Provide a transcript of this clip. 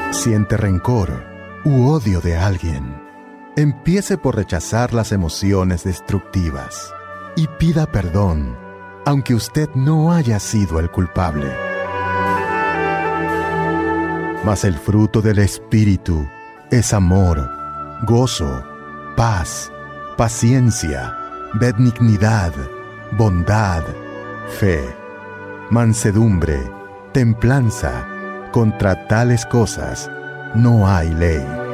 Siente rencor u odio de alguien. Empiece por rechazar las emociones destructivas y pida perdón, aunque usted no haya sido el culpable. Mas el fruto del Espíritu es amor, gozo, paz, paciencia, benignidad, bondad, fe, mansedumbre, templanza. Contra tales cosas no hay ley.